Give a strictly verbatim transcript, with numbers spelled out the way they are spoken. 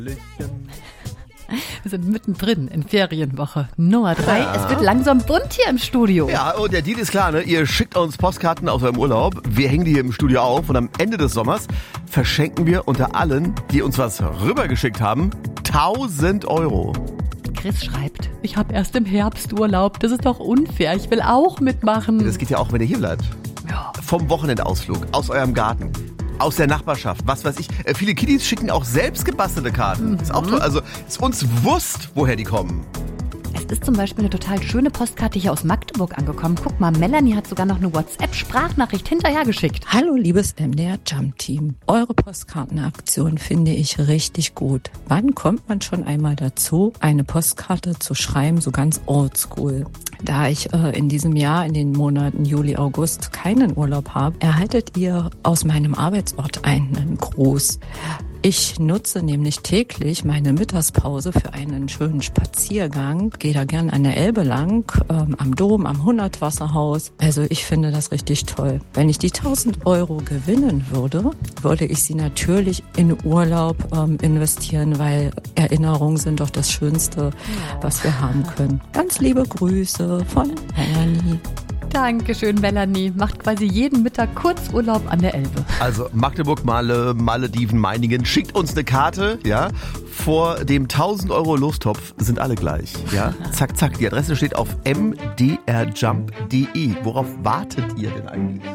Wir sind mittendrin in Ferienwoche Nummer drei. Ja. Es wird langsam bunt hier im Studio. Ja, und der Deal ist klar, ne? Ihr schickt uns Postkarten aus eurem Urlaub. Wir hängen die hier im Studio auf und am Ende des Sommers verschenken wir unter allen, die uns was rübergeschickt haben, tausend Euro. Chris schreibt, ich habe erst im Herbst Urlaub. Das ist doch unfair. Ich will auch mitmachen. Das geht ja auch, wenn ihr hier bleibt. Ja. Vom Wochenendausflug, aus eurem Garten, aus der Nachbarschaft, was weiß ich. Äh, viele Kiddies schicken auch selbst gebastelte Karten. Mhm. Ist auch toll. Also ist uns bewusst, woher die kommen. Es ist zum Beispiel eine total schöne Postkarte hier aus Magdeburg angekommen. Guck mal, Melanie hat sogar noch eine WhatsApp-Sprachnachricht hinterhergeschickt. Hallo liebes M D R Jump Team. Eure Postkartenaktion finde ich richtig gut. Wann kommt man schon einmal dazu, eine Postkarte zu schreiben, so ganz oldschool? Da ich äh, in diesem Jahr, in den Monaten Juli, August keinen Urlaub habe, erhaltet ihr aus meinem Arbeitsort einen Gruß. Ich nutze nämlich täglich meine Mittagspause für einen schönen Spaziergang. Gehe da gern an der Elbe lang, ähm, am Dom, am Hundertwasserhaus. Also ich finde das richtig toll. Wenn ich die tausend Euro gewinnen würde, würde ich sie natürlich in Urlaub ähm, investieren, weil Erinnerungen sind doch das Schönste, was wir haben können. Ganz liebe Grüße von Melanie. Dankeschön, Melanie. Macht quasi jeden Mittag Kurzurlaub an der Elbe. Also Magdeburg, Malle, Malediven, Meiningen. Schickt uns eine Karte, ja. Vor dem tausend Euro Lostopf sind alle gleich, ja. Zack, zack. Die Adresse steht auf m d r jump punkt d e. Worauf wartet ihr denn eigentlich?